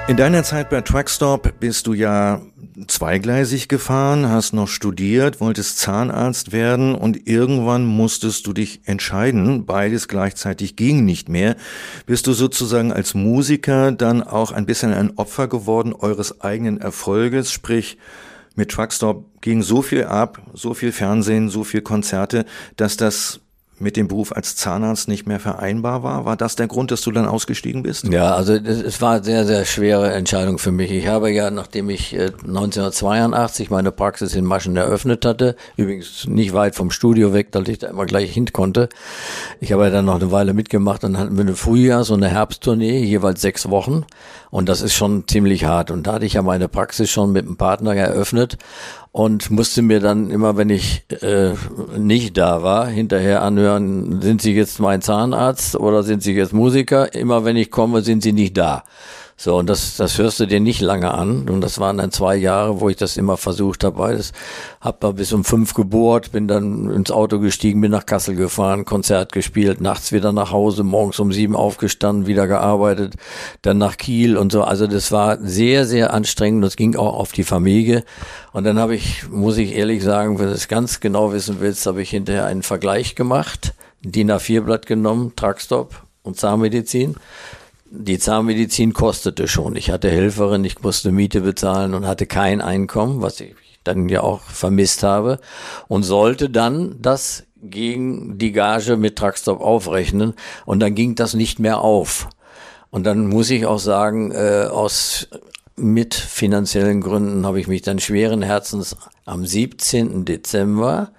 In deiner Zeit bei Truckstop bist du ja zweigleisig gefahren, hast noch studiert, wolltest Zahnarzt werden und irgendwann musstest du dich entscheiden. Beides gleichzeitig ging nicht mehr. Bist du sozusagen als Musiker dann auch ein bisschen ein Opfer geworden eures eigenen Erfolges? Sprich, mit Truckstop ging so viel ab, so viel Fernsehen, so viel Konzerte, dass das mit dem Beruf als Zahnarzt nicht mehr vereinbar war? War das der Grund, dass du dann ausgestiegen bist? Ja, also es war eine sehr, sehr schwere Entscheidung für mich. Ich habe ja, nachdem ich 1982 meine Praxis in Maschen eröffnet hatte, übrigens nicht weit vom Studio weg, dass ich da immer gleich hin konnte. Ich habe ja dann noch eine Weile mitgemacht, dann hatten wir eine Frühjahrs- und eine Herbsttournee, jeweils 6 Wochen. Und das ist schon ziemlich hart. Und da hatte ich ja meine Praxis schon mit einem Partner eröffnet und musste mir dann immer, wenn ich nicht da war, hinterher anhören, sind Sie jetzt mein Zahnarzt oder sind Sie jetzt Musiker? Immer wenn ich komme, sind Sie nicht da. So, und das hörst du dir nicht lange an. Und das waren dann 2 Jahre, wo ich das immer versucht habe. Hab da bis um 5 gebohrt, bin dann ins Auto gestiegen, bin nach Kassel gefahren, Konzert gespielt, nachts wieder nach Hause, morgens um 7 aufgestanden, wieder gearbeitet, dann nach Kiel und so. Also das war sehr, sehr anstrengend. Das ging auch auf die Familie. Und dann muss ich ehrlich sagen, wenn du es ganz genau wissen willst, habe ich hinterher einen Vergleich gemacht, ein DIN A4-Blatt genommen, Truckstop und Zahnmedizin. Die Zahnmedizin kostete schon. Ich hatte Helferin, ich musste Miete bezahlen und hatte kein Einkommen, was ich dann ja auch vermisst habe, und sollte dann das gegen die Gage mit Truckstop aufrechnen, und dann ging das nicht mehr auf. Und dann muss ich auch sagen, mit finanziellen Gründen habe ich mich dann schweren Herzens am 17. Dezember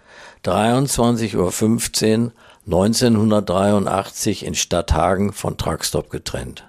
23:15 Uhr 1983 in Stadthagen von Truckstop getrennt.